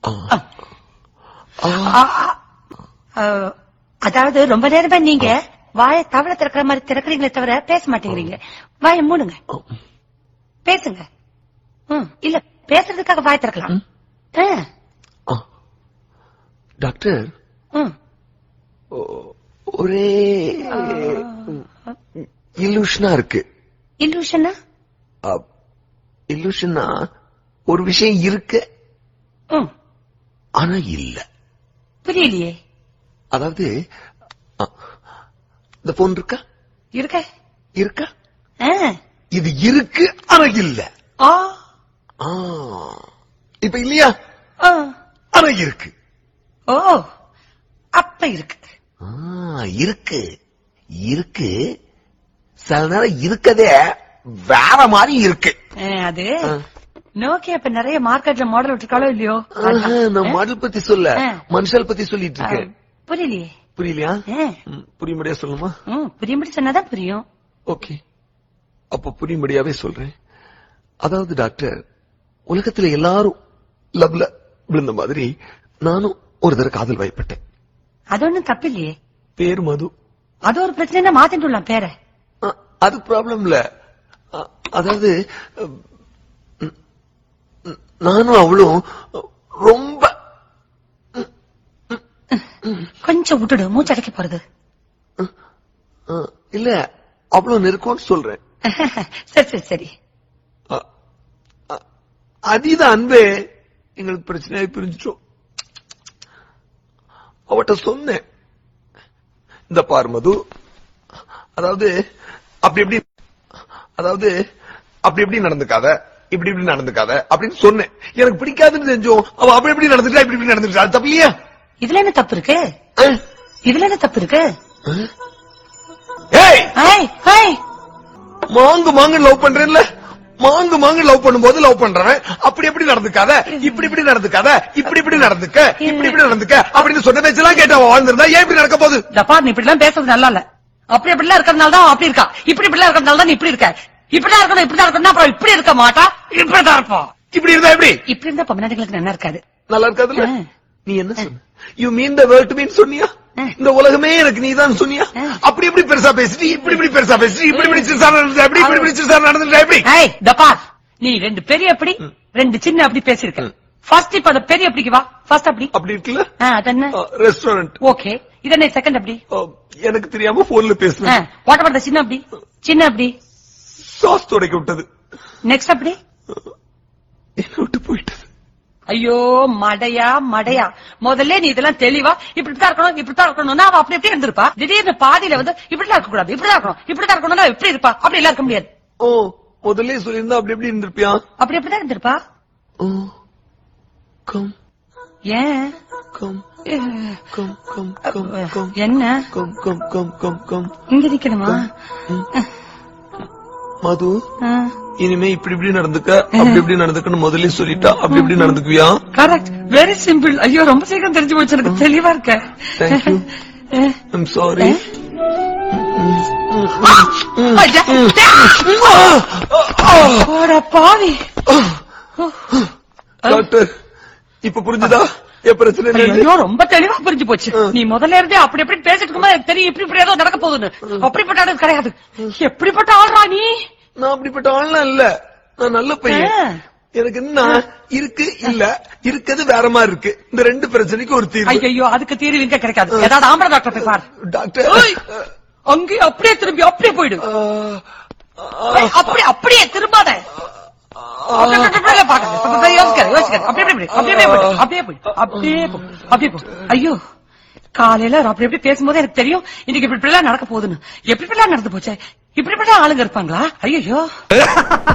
அதாவது ரொம்ப நேரமா நீங்க வாய தவளை திறக்கிற மாதிரி திறக்கிறீங்களே தவிர பேச மாட்டேங்கிறீங்க. வாய மூடுங்க, பேசுங்க. இல்ல பேசுறதுக்காக வாய திறக்கலாம். டாக்டர், ஒரே இல்லூஷனா இருக்கு. இல்லூஷனா? இல்லூஷனா ஒரு விஷயம் இருக்கு ஆனா இல்ல. புரியலையே. அதாவது இந்த போன் இருக்கா? இருக்க இருக்கா? இது இருக்கு ஆனா இல்ல. இப்ப இல்லையா? ஆனா இருக்கு. ஓ, அப்ப இருக்கு. இருக்கு இருக்கு. சில நேரம் இருக்கதே வேற மாதிரி இருக்கு. அது நோக்கியா இப்ப நிறைய மார்க்கெட்ல மாடல் விட்டுருக்காளோ இல்லையோ? நான் மாடல் பத்தி சொல்ல, மனுஷால் பத்தி சொல்லிட்டு இருக்கேன். புரியலையே. புரியலையா? புரியும்படியா சொல்லுமா? புரியும்படி சொன்னாதான் புரியும். ஓகே, அப்ப புரியும்படியாவே சொல்றேன். அதாவது டாக்டர், உலகத்துல எல்லாரும் லவ்ல விழுந்த மாதிரி நானும் ஒரு தடவை காதல் வயப்பட்டேன். அது ஒண்ணும் தப்பு இல்லையே. பேரு மது. அது ஒரு பிரச்சனை, மாத்திட்டுலாம் பேரை. அது ப்ராப்ளம் இல்ல. அதாவது நானும் அவளும் ரொம்ப கொஞ்சம் விட்டுடு, மூச்சடைக்க போறது. இல்ல, அவ்வளவு நெருக்கம்னு சொல்றேன். சரி சரி சரி. அதீத அன்பே எங்களுக்கு பிரச்சனையாய் பிரிஞ்சிட்டோம். அவட்ட சொன்னேன், இந்த பார் மது, அதாவது அப்படி எப்படி நடந்துக்காத, இப்படி இப்படி நடந்துக்காத அப்படின்னு சொன்னேன். எனக்கு பிடிக்காதுன்னு தெரிஞ்சோம். அவ அப்படி எப்படி நடந்துட்டா, இப்படி இப்படி நடந்துட்டா. அது தப்பு இல்லையா? இதுல என்ன தப்பு இருக்கு? இதுல என்ன தப்பு இருக்கு? மாங்கு லவ் பண்றேன்ல, மாங்கு லவ் பண்ணும்போது லவ் பண்றவன் அப்படி எப்படி நடந்துக்காத, இப்படி இப்படி நடந்துக்காத, இப்படி இப்படி நடந்துக்க, இப்படி இப்படி நடந்துக்க அப்படின்னு சொன்ன பேச்செல்லாம் கேட்டு அவ வாழ்ந்திருந்தா ஏன் இப்படி நடக்க போகுது? நீ இப்படி எல்லாம் பேசுறது நல்லா இல்ல. அப்படி எப்படிலாம் இருக்கிறதுனால தான் அப்படி இருக்கா. இப்படி இப்படிலாம் இருக்கிறதுனால தான் இப்படி இருக்க. இப்படிதான் இருக்கணும், இப்படிதான் இருக்கணும். அப்புறம் இப்படி இருக்க மாட்டா, இப்படிதான் இருப்போம். இப்படி இருந்தா எப்படி? இப்படி இருந்தா பொம்னாடிகளுக்கு நல்லா இருக்காது. நல்லா இருக்காதுல்ல? நீ என்ன சொன்ன? You mean the world to மீன் சொன்னியா? இந்த உலகமே எனக்கு நீதான் சொன்னியா? அப்படி எப்படி பெருசா பேசிட்டு, இப்படி இப்படி பெருசா பேசிட்டு, இப்படி இப்படி சிறுசா நடந்துட்டா எப்படி, இப்படி இப்படி சிறுசா நடந்துட்டா எப்படி? நீ ரெண்டு பெரிய அப்படி, ரெண்டு சின்ன அப்படி பேசிருக்க. ஃபர்ஸ்ட் இப்ப அந்த பெரிய அப்படிக்கு வா. ஃபர்ஸ்ட் அப்படி அப்படி இருக்குல்ல? அதென்ன? ரெஸ்டாரண்ட். ஓகே, இதென்ன செகண்ட் அப்படி? எனக்கு தெரியாம போன்ல பேசுறேன். வாட் அபௌட் தி சின்ன அப்படி? சின்ன அப்படி சாஸ் துடைக்க விட்டது. நெக்ஸ்ட் அப்படி என்ன விட்டு போயிட்டது. ஐயோ மடையா மடையா, முதல்ல நீ இதெல்லாம் தெளிவா இப்படித்தான் இருக்கணும், இப்படித்தான் இருக்கணும்னா அவ அப்படி எப்படி இருந்திருப்பா. திடீர்னு பாதியில வந்து இப்படிலாம் இருக்க கூடாது, இப்படிதான் இருக்கணும், இப்படிதான் இருக்கணும்னா எப்படி இருப்பா? அப்படி எல்லாம் இருக்க முடியாது. ஓ, முதல்ல சொல்லியிருந்தா அப்படி எப்படி இருந்திருப்பியா? அப்படி எப்படிதான் இருந்திருப்பா. கம் ஏன் come come come come come என்ன come come come come come இங்க நிக்கணுமா? மது, இனிமே இப்படி இப்படி நடந்துக்க, அப்படி இப்படி நடந்துக்கன்னு முதல்ல சொல்லிட்டா அப்படி இப்படி நடந்துக்குவியா? Correct, very simple. ஐயோ ரொம்ப சீக்கிரம் தெரிஞ்சு போச்சு, எனக்கு தெளிவா இருக்க. Thank you. I'm sorry. பாவி. டாக்டர், இப்ப புரிஞ்சுதா என் பிரச்சனை? ஐயோ ரொம்ப தெளிவா புரிஞ்சு போச்சு. நீ முதல்ல இருந்தே அப்படி எப்படி பேசிட்டு இருக்கும்போது எனக்கு தெரியும் இப்படி இப்படி ஏதோ நடக்க போகுதுன்னு. அப்படிப்பட்ட ஆள் கிடையாது. எப்படிப்பட்ட ஆள்ரா நீ? நான் அப்படிப்பட்ட ஆள்லாம் இல்ல, நான் நல்ல பையன். எனக்கு என்ன இருக்கு இல்ல, இருக்கிறது வேற மாதிரி இருக்கு. இந்த ரெண்டு பிரச்சனைக்கு ஒரு தீர்வு. ஐயோ அதுக்கு தீர்வு இங்க கிடைக்காது. ஏதாவது ஆம்பளை டாக்டர் போய் பாரு. டாக்டர் அங்கே அப்படியே திரும்பி அப்படியே போயிடு. அப்படியே திரும்பாத. ஐயோ காலையில அப்படி எப்படி பேசும்போது எனக்கு தெரியும் இன்னைக்கு இப்படி நடக்க போகுதுன்னு. எப்படி நடந்து போச்சு. இப்படி ஆளுங்க இருப்பாங்களா? ஐயோ